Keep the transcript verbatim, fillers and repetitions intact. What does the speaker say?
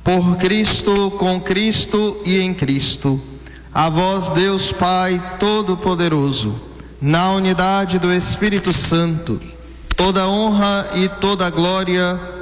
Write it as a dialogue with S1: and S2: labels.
S1: Por Cristo, com Cristo e em Cristo, a vós, Deus Pai Todo-Poderoso, na unidade do Espírito Santo, toda honra e toda glória